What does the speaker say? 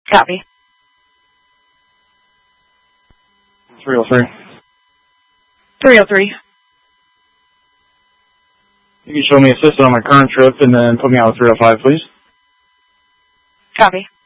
Copy. 303. 303. You can show me assisted on my current trip and then put me out with 305, please. Copy.